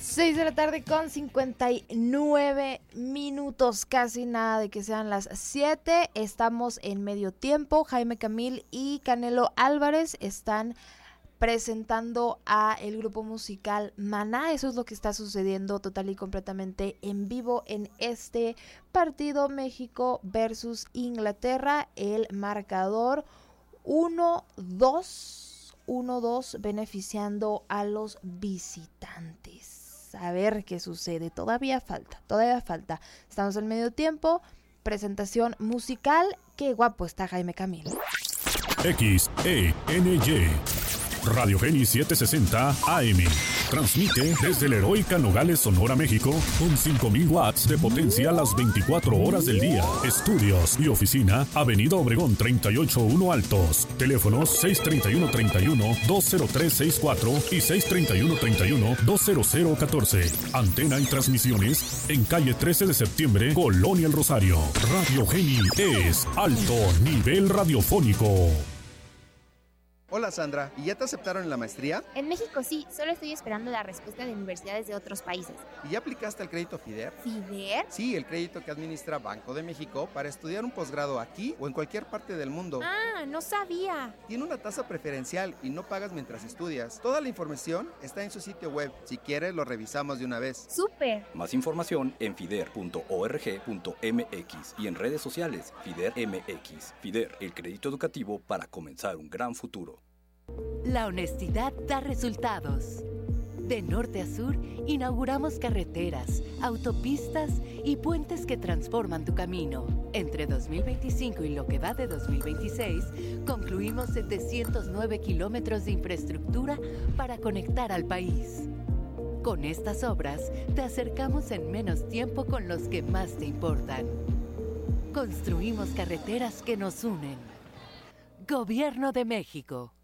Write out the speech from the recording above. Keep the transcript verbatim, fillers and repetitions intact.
seis de la tarde con cincuenta y nueve minutos, casi nada de que sean las siete. Estamos en medio tiempo. Jaime Camil y Canelo Álvarez están presentando a el grupo musical Maná. Eso es lo que está sucediendo total y completamente en vivo en este partido México versus Inglaterra. El marcador uno dos, uno dos beneficiando a los visitantes. A ver qué sucede. Todavía falta, todavía falta. Estamos en medio tiempo. Presentación musical. Qué guapo está Jaime Camil. X E N Y Radio Geni setecientos sesenta A M. Transmite desde la heroica Nogales, Sonora, México, con cinco mil watts de potencia las veinticuatro horas del día. Estudios y oficina, Avenida Obregón treinta y ocho uno Altos. Teléfonos seis treinta y uno treinta y uno, dos cero tres seis cuatro y seis treinta y uno treinta y uno, dos cero cero catorce. Antena y transmisiones en calle trece de septiembre, Colonia El Rosario. Radio Geni es alto nivel radiofónico. Hola Sandra, ¿y ya te aceptaron en la maestría? En México sí, solo estoy esperando la respuesta de universidades de otros países. ¿Y ya aplicaste al crédito FIDER? ¿FIDER? Sí, el crédito que administra Banco de México para estudiar un posgrado aquí o en cualquier parte del mundo. Ah, no sabía. Tiene una tasa preferencial y no pagas mientras estudias. Toda la información está en su sitio web. Si quieres, lo revisamos de una vez. ¡Súper! Más información en fider punto org punto m x y en redes sociales FIDER M X. FIDER, el crédito educativo para comenzar un gran futuro. La honestidad da resultados. De norte a sur, inauguramos carreteras, autopistas y puentes que transforman tu camino. Entre dos mil veinticinco y lo que va de dos mil veintiséis, concluimos setecientos nueve kilómetros de infraestructura para conectar al país. Con estas obras, te acercamos en menos tiempo con los que más te importan. Construimos carreteras que nos unen. Gobierno de México.